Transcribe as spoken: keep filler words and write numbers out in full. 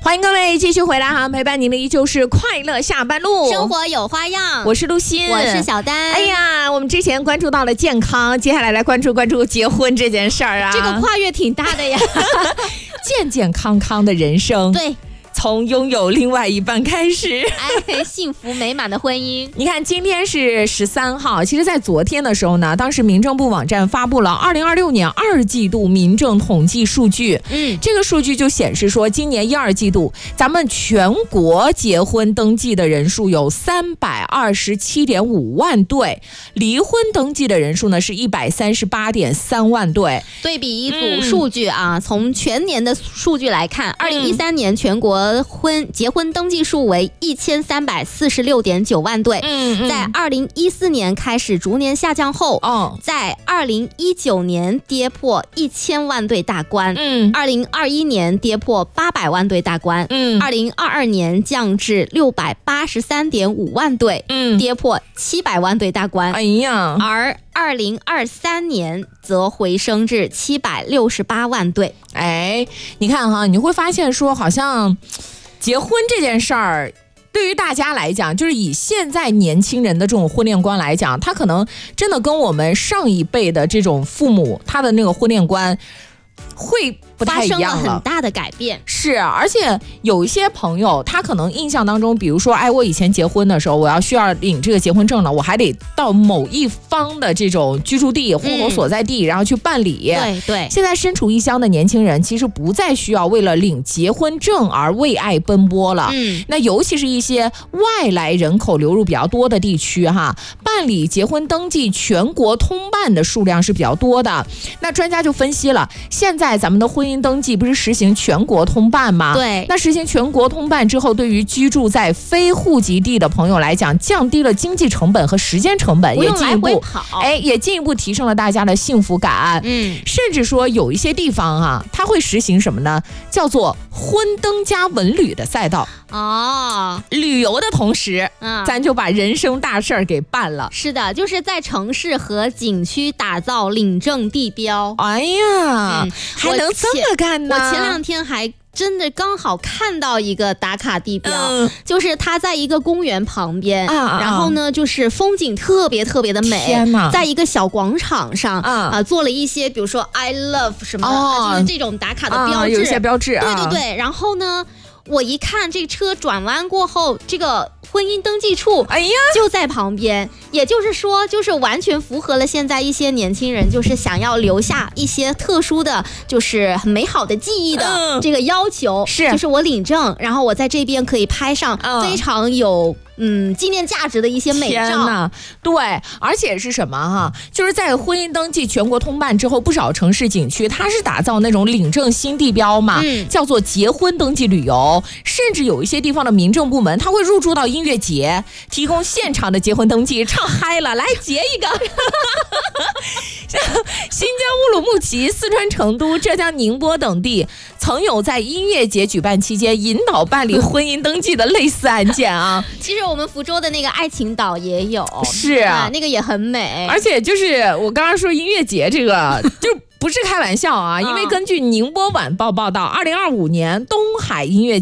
欢迎各位继续回来哈，陪伴您的依旧是快乐下班路， 生活有花样。 我是陆欣， 我是小丹。 哎呀，我们之前关注到了健康，接下来来关注关注结婚这件事儿啊， 这个跨越挺大的呀， 健健康康的人生。 对。 从拥有另外一半开始， 哎，幸福美满的婚姻。 你看，今天是十三号，其实在昨天的时候呢，当时民政部网站发布了二零二六年二季度民政统计数据。 嗯， 这个数据就显示说，今年一二季度，咱们全国结婚登记的人数有三百二十七点五万对，离婚登记的人数呢是一百三十八点三万对。 对比一组数据啊，嗯、从全年的数据来看，二零一三年全国婚结婚登记数为一千三百四十六点九万对， 嗯嗯、 在二零一四年开始逐年下降后， 哦、 在二零一九年跌破一千万对大关， 嗯， 二零二一年跌破八百万对大关， 嗯， 二零二二年降至六百八十三点五万对， 嗯， 跌破七百万对大关， 哎呀， 而二零二三年则回升至七百六十八万对。 哎，你看哈，你会发现说，好像结婚这件事儿，对于大家来讲，就是以现在年轻人的这种婚恋观来讲，他可能真的跟我们上一辈的这种父母他的那个婚恋观会不太一样了， 发生了很大的改变。 是，而且有一些朋友，他可能印象当中，比如说，哎，我以前结婚的时候，我要需要领这个结婚证了，我还得到某一方的这种居住地、户口所在地，嗯、然后去办理。 对对。 现在身处异乡的年轻人，其实不再需要为了领结婚证而为爱奔波了。 嗯。 那尤其是一些外来人口流入比较多的地区，哈，办理结婚登记全国通办的数量是比较多的。那专家就分析了，现在咱们的婚姻登记不是实行全国通办吗？ 对。 那实行全国通办之后，对于居住在非户籍地的朋友来讲，降低了经济成本和时间成本， 不用也进一步跑， 哎，也进一步提升了大家的幸福感。 嗯， 甚至说有一些地方啊，它会实行什么呢？叫做婚登加文旅的赛道。 哦， 旅游的同时， 嗯， 咱就把人生大事儿给办了。 是的，就是在城市和景区打造领证地标。 哎呀，嗯、还能这么干呢？ 我前两天还真的刚好看到一个打卡地标， 嗯、 就是它在一个公园旁边， 啊、 然后呢，就是风景特别特别的美。 天哪， 在一个小广场上啊、 呃， 做了一些，比如说 I love 什么的， 哦、 就是这种打卡的标志， 啊、有一些标志。 对对对，然后呢，我一看这车转弯过后，这个婚姻登记处， 哎呀， 就在旁边。也就是说，就是完全符合了现在一些年轻人就是想要留下一些特殊的就是很美好的记忆的这个要求。 嗯、是， 就是我领证，然后我在这边可以拍上非常有。嗯嗯，纪念价值的一些美照。 天哪，对，而且是什么哈？就是在婚姻登记全国通办之后，不少城市景区它是打造那种领证新地标嘛， 嗯、 叫做结婚登记旅游。甚至有一些地方的民政部门，它会入驻到音乐节，提供现场的结婚登记，唱嗨了，来结一个。像新疆乌鲁木齐、四川成都、浙江宁波等地，曾有在音乐节举办期间引导办理婚姻登记的类似案件啊。 其实我们福州的那个爱情岛也有， 是啊，那个也很美。 而且就是我刚刚说音乐节这个，就不是开玩笑啊，因为根据宁波晚报报道，二零二五年东海音乐